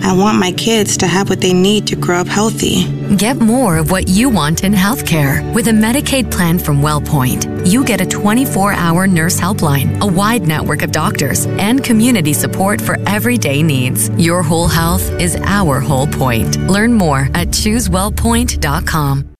I want my kids to have what they need to grow up healthy. Get more of what you want in healthcare. With a Medicaid plan from WellPoint, you get a 24-hour nurse helpline, a wide network of doctors, and community support for everyday needs. Your whole health is our whole point. Learn more at ChooseWellPoint.com.